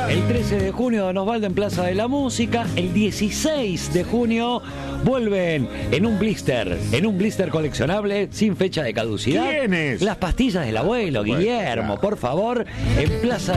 El 13 de junio, Don Osvaldo en Plaza de la Música. El 16 de junio vuelven en un blister coleccionable sin fecha de caducidad. ¿Quiénes? Las pastillas del abuelo, Guillermo, por favor, en Plaza